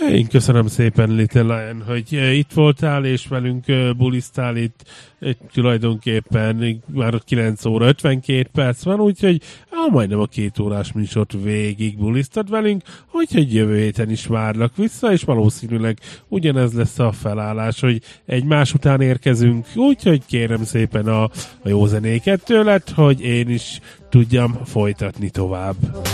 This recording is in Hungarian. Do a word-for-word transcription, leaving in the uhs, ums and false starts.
Én köszönöm szépen, Little Lion, hogy itt voltál, és velünk bulisztál itt. Tulajdonképpen már kilenc óra ötvenkét perc van, úgyhogy á, majdnem a két órás műsort végig bulisztad velünk, úgyhogy jövő héten is várlak vissza, és valószínűleg ugyanez lesz a felállás, hogy egymás után érkezünk, úgyhogy kérem szépen a, a jó zenéket tőled, hogy én is tudjam folytatni tovább.